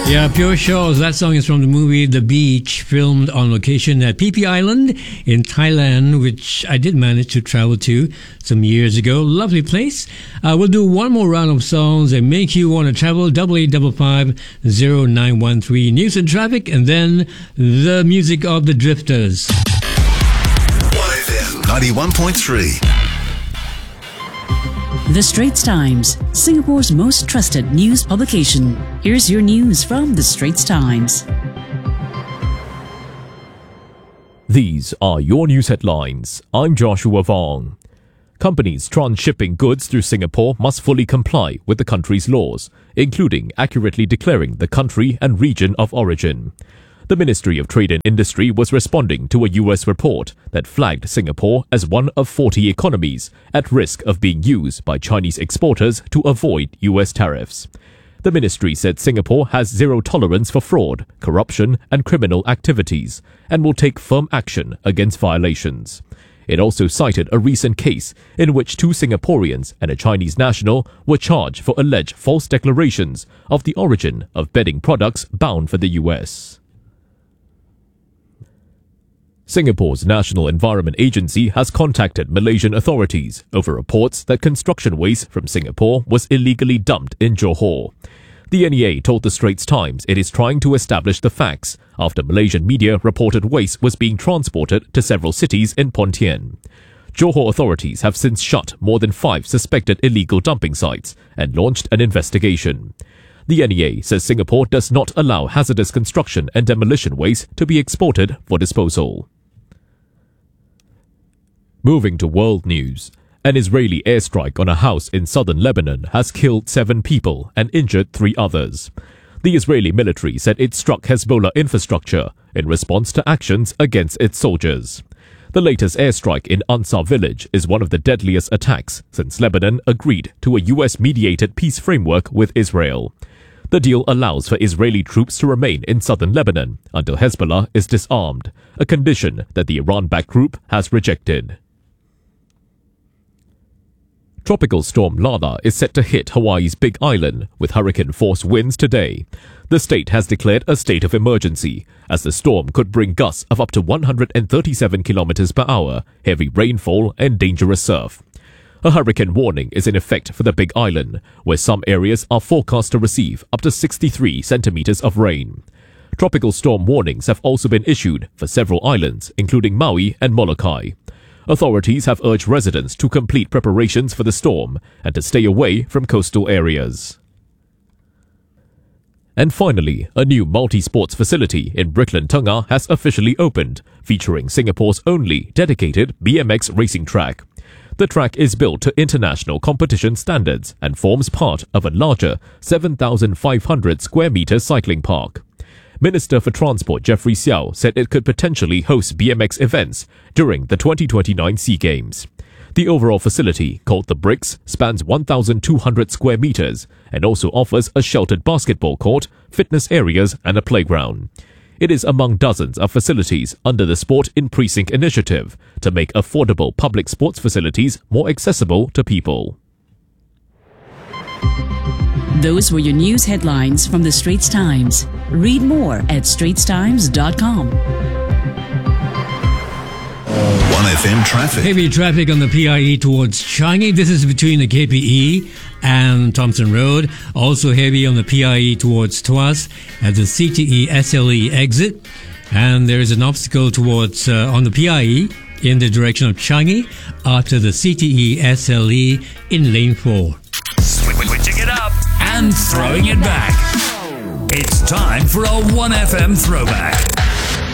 Yeah, Pure Shores. That song is from the movie The Beach, filmed on location at Phi Phi Island in Thailand, which I did manage to travel to some years ago. Lovely place. We'll do one more round of songs that make you want to travel. 8855-0913. News and traffic, and then the music of the Drifters. 1FM 91.3. The Straits Times, Singapore's most trusted news publication. Here's your news from The Straits Times. These are your news headlines. I'm Joshua Vong. Companies transshipping goods through Singapore must fully comply with the country's laws, including accurately declaring the country and region of origin. The Ministry of Trade and Industry was responding to a US report that flagged Singapore as one of 40 economies at risk of being used by Chinese exporters to avoid US tariffs. The ministry said Singapore has zero tolerance for fraud, corruption, and criminal activities, and will take firm action against violations. It also cited a recent case in which 2 Singaporeans and a Chinese national were charged for alleged false declarations of the origin of bedding products bound for the US. Singapore's National Environment Agency has contacted Malaysian authorities over reports that construction waste from Singapore was illegally dumped in Johor. The NEA told the Straits Times it is trying to establish the facts after Malaysian media reported waste was being transported to several cities in Pontian. Johor authorities have since shut more than 5 suspected illegal dumping sites and launched an investigation. The NEA says Singapore does not allow hazardous construction and demolition waste to be exported for disposal. Moving to world news, an Israeli airstrike on a house in southern Lebanon has killed 7 people and injured 3 others. The Israeli military said it struck Hezbollah infrastructure in response to actions against its soldiers. The latest airstrike in Ansar village is one of the deadliest attacks since Lebanon agreed to a US-mediated peace framework with Israel. The deal allows for Israeli troops to remain in southern Lebanon until Hezbollah is disarmed, a condition that the Iran-backed group has rejected. Tropical storm Lala is set to hit Hawaii's Big Island with hurricane-force winds today. The state has declared a state of emergency, as the storm could bring gusts of up to 137 kilometers per hour, heavy rainfall and dangerous surf. A hurricane warning is in effect for the Big Island, where some areas are forecast to receive up to 63 centimeters of rain. Tropical storm warnings have also been issued for several islands, including Maui and Molokai. Authorities have urged residents to complete preparations for the storm and to stay away from coastal areas. And finally, a new multi-sports facility in Brickland Tengah has officially opened, featuring Singapore's only dedicated BMX racing track. The track is built to international competition standards and forms part of a larger 7,500 square metre cycling park. Minister for Transport Jeffrey Xiao said it could potentially host BMX events during the 2029 SEA Games. The overall facility, called The Bricks, spans 1,200 square metres and also offers a sheltered basketball court, fitness areas and a playground. It is among dozens of facilities under the Sport in Precinct initiative to make affordable public sports facilities more accessible to people. Those were your news headlines from The Straits Times. Read more at straitstimes.com. 1FM traffic. Heavy traffic on the PIE towards Changi. This is between the KPE and Thompson Road. Also heavy on the PIE towards Tuas at the CTE SLE exit. And there is an obstacle towards on the PIE in the direction of Changi after the CTE SLE in lane 4. Switching it up and throwing it back. It's time for a 1FM throwback.